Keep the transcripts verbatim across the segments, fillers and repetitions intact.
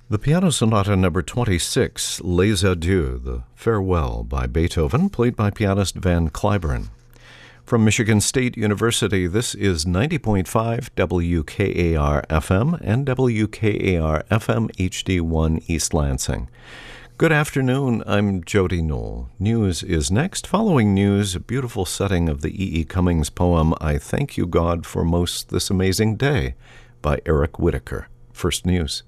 The Piano Sonata number twenty-six, Les Adieux, the Farewell by Beethoven, played by pianist Van Cliburn. From Michigan State University, this is ninety point five W K A R F M and W K A R F M H D one East Lansing. Good afternoon, I'm Jody Knoll. News is next. Following news, a beautiful setting of the E E. Cummings poem, I Thank You, God, for Most This Amazing Day, by Eric Whitaker. First news.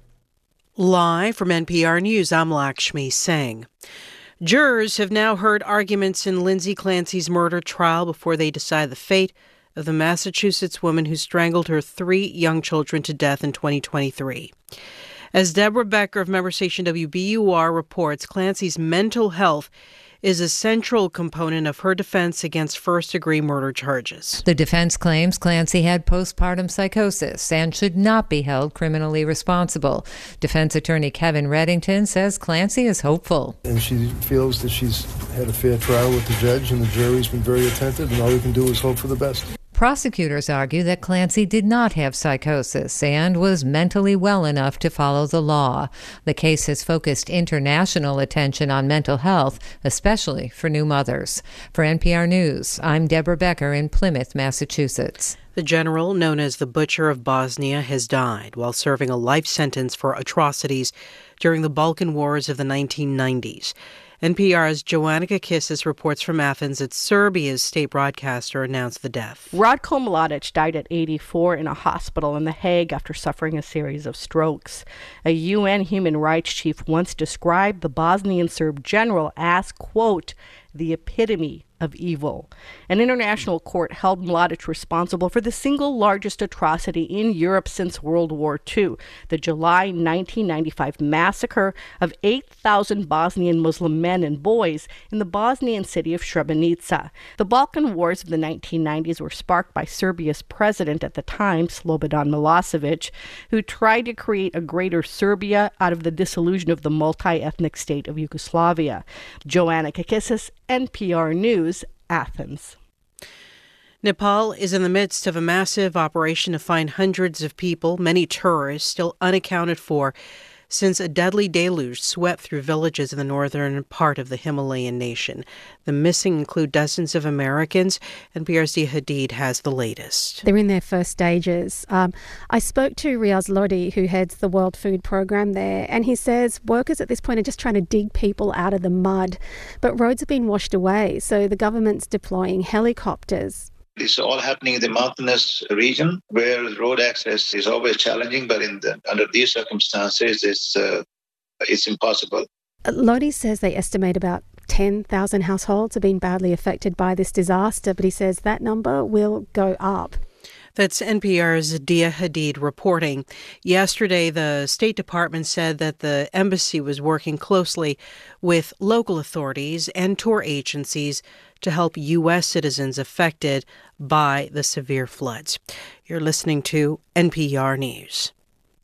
Live from N P R News, I'm Lakshmi Singh. Jurors have now heard arguments in Lindsay Clancy's murder trial before they decide the fate of the Massachusetts woman who strangled her three young children to death in twenty twenty-three. As Deborah Becker of member station W B U R reports, Clancy's mental health is a central component of her defense against first-degree murder charges. The defense claims Clancy had postpartum psychosis and should not be held criminally responsible. Defense attorney Kevin Reddington says Clancy is hopeful. And she feels that she's had a fair trial with the judge, and the jury's been very attentive, and all we can do is hope for the best. Prosecutors argue that Clancy did not have psychosis and was mentally well enough to follow the law. The case has focused international attention on mental health, especially for new mothers. For N P R News, I'm Deborah Becker in Plymouth, Massachusetts. The general, known as the Butcher of Bosnia, has died while serving a life sentence for atrocities during the Balkan Wars of the nineteen nineties. N P R's Joanna Kakissis reports from Athens that Serbia's state broadcaster announced the death. Ratko Mladic died at eighty-four in a hospital in The Hague after suffering a series of strokes. A U N human rights chief once described the Bosnian Serb general as, quote, the epitome of evil. An international court held Mladic responsible for the single largest atrocity in Europe since World War Two, the July nineteen ninety-five massacre of eight thousand Bosnian Muslim men and boys in the Bosnian city of Srebrenica. The Balkan Wars of the nineteen nineties were sparked by Serbia's president at the time, Slobodan Milosevic, who tried to create a greater Serbia out of the dissolution of the multi-ethnic state of Yugoslavia. Joanna Kakissis, N P R News, Athens. Nepal is in the midst of a massive operation to find hundreds of people, many tourists, still unaccounted for since a deadly deluge swept through villages in the northern part of the Himalayan nation. The missing include dozens of Americans. N P R's Dia Hadid has the latest. They're in their first stages. Um, I spoke to Riaz Lodi, who heads the World Food Programme there, and he says workers at this point are just trying to dig people out of the mud. But roads have been washed away, so the government's deploying helicopters. It's all happening in the mountainous region where road access is always challenging, but in the, under these circumstances, it's uh, it's impossible. Lodi says they estimate about ten thousand households have been badly affected by this disaster, but he says that number will go up. That's N P R's Dia Hadid reporting. Yesterday, the State Department said that the embassy was working closely with local authorities and tour agencies to help U S citizens affected by the severe floods. You're listening to N P R News.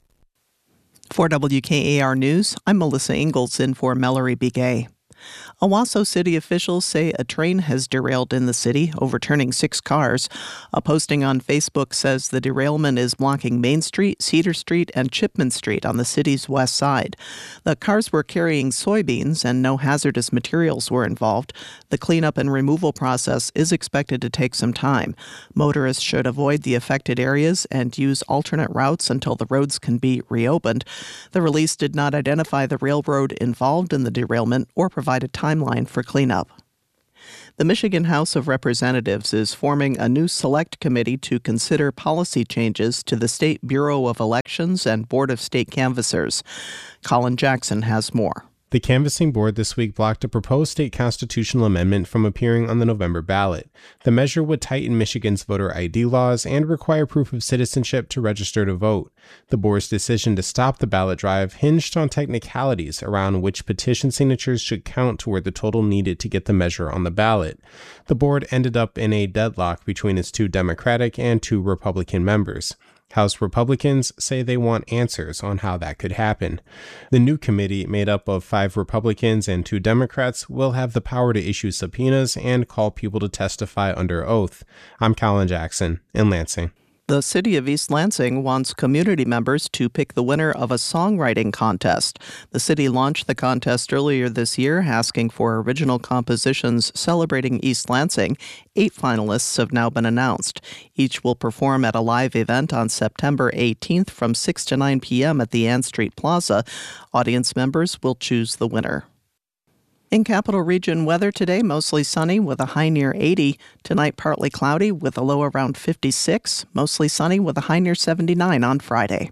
For W K A R News, I'm Melissa Ingalls in for Mallory Begay. Owasso city officials say a train has derailed in the city, overturning six cars. A posting on Facebook says the derailment is blocking Main Street, Cedar Street, and Chipman Street on the city's west side. The cars were carrying soybeans and no hazardous materials were involved. The cleanup and removal process is expected to take some time. Motorists should avoid the affected areas and use alternate routes until the roads can be reopened. The release did not identify the railroad involved in the derailment or provide a timeline for cleanup. The Michigan House of Representatives is forming a new select committee to consider policy changes to the State Bureau of Elections and Board of State Canvassers. Colin Jackson has more. The canvassing board this week blocked a proposed state constitutional amendment from appearing on the November ballot. The measure would tighten Michigan's voter I D laws and require proof of citizenship to register to vote. The board's decision to stop the ballot drive hinged on technicalities around which petition signatures should count toward the total needed to get the measure on the ballot. The board ended up in a deadlock between its two Democratic and two Republican members. House Republicans say they want answers on how that could happen. The new committee, made up of five Republicans and two Democrats, will have the power to issue subpoenas and call people to testify under oath. I'm Colin Jackson in Lansing. The City of East Lansing wants community members to pick the winner of a songwriting contest. The city launched the contest earlier this year, asking for original compositions celebrating East Lansing. Eight finalists have now been announced. Each will perform at a live event on September eighteenth from six to nine p.m. at the Ann Street Plaza. Audience members will choose the winner. In Capital Region weather today, mostly sunny with a high near eighty. Tonight, partly cloudy with a low around fifty-six. Mostly sunny with a high near seventy-nine on Friday.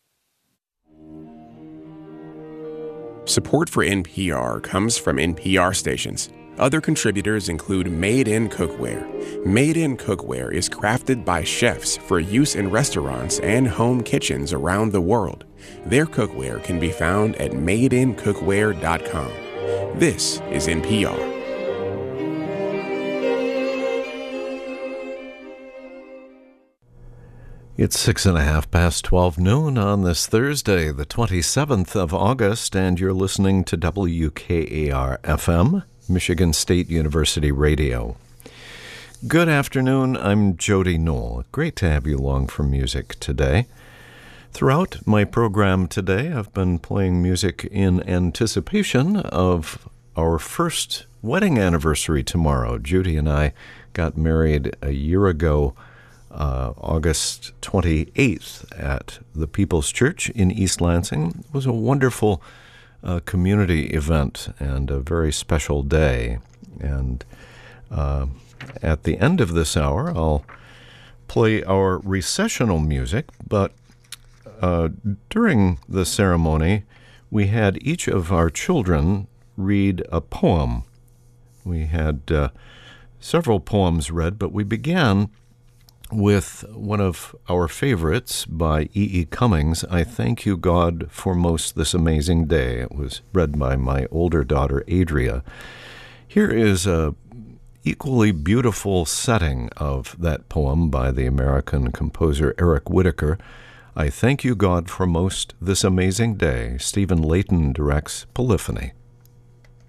Support for N P R comes from N P R stations. Other contributors include Made In Cookware. Made In Cookware is crafted by chefs for use in restaurants and home kitchens around the world. Their cookware can be found at made in cookware dot com. This is N P R. It's six and a half past twelve noon on this Thursday, the twenty-seventh of August, and you're listening to W K A R F M, Michigan State University Radio. Good afternoon, I'm Jody Knoll. Great to have you along for music today. Throughout my program today, I've been playing music in anticipation of our first wedding anniversary tomorrow. Judy and I got married a year ago, uh, August twenty-eighth, at the People's Church in East Lansing. It was a wonderful uh, community event and a very special day. And uh, at the end of this hour, I'll play our recessional music, but Uh, during the ceremony, we had each of our children read a poem. We had uh, several poems read, but we began with one of our favorites by E E. Cummings, I Thank You, God, for Most This Amazing Day. It was read by my older daughter, Adria. Here is a equally beautiful setting of that poem by the American composer Eric Whitacre. I Thank You, God, for Most This Amazing Day. Stephen Layton directs Polyphony.